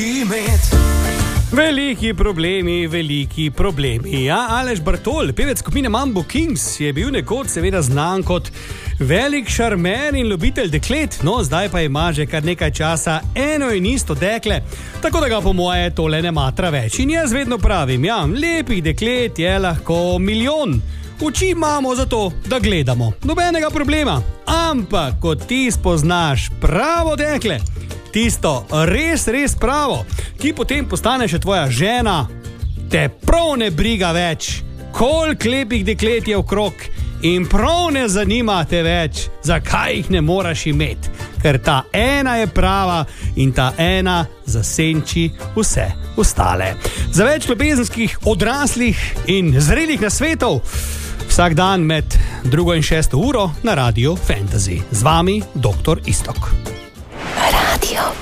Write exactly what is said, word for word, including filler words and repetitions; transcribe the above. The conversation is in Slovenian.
Veliki problemi, veliki problemi. Ja, Aleš Bartol, pevec skupine Mambo Kings, je bil nekoč seveda znan kot velik šarmer in ljubitelj deklet, no zdaj pa ima že kar nekaj časa eno in isto dekle, tako da ga po moje tole ne matra več. In jaz vedno pravim, ja, lepih deklet je lahko milijon. Oči imamo za to, da gledamo. Nobenega problema. Ampak, ko ti spoznaš pravo dekle, tisto res, res pravo, ki potem postane še tvoja žena, te prav ne briga več, koliko lepih deklet je okrog in prav ne zanima te več, zakaj jih ne moraš imeti, ker ta ena je prava in ta ena zasenči vse ostale. Za več ljubezenskih, odraslih in zrelih nasvetov vsak dan med drugo in šesto uro na Radiu Fantasy. Z vami doktor Iztok. Radio